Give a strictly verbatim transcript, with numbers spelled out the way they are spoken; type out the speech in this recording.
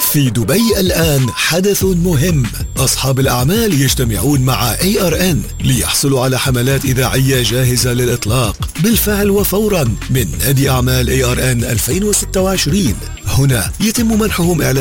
في دبي الآن حدث مهم. أصحاب الأعمال يجتمعون مع إيه آر إن ليحصلوا على حملات إذاعية جاهزة للإطلاق بالفعل وفورا من نادي أعمال إيه آر إن ألفين وستة وعشرين. هنا يتم منحهم إعلان